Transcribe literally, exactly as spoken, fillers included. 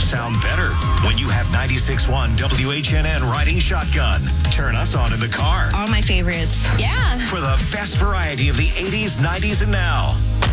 sound better when you have ninety-six point one W H N N riding shotgun. Turn us on in the car All my favorites. Yeah. for the best variety of the eighties, nineties, and now.